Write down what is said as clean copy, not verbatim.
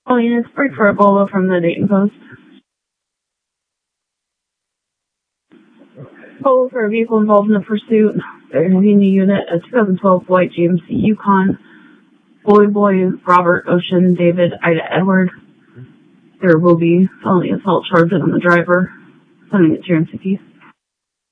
All units, break for Ebola from the Dayton Post. Polo for a vehicle involved in the pursuit. There's a new unit, a 2012 white GMC Yukon. Boy, Robert, Ocean, David, Ida, Edward. There will be felony assault charges on the driver. Sending it to your NCP.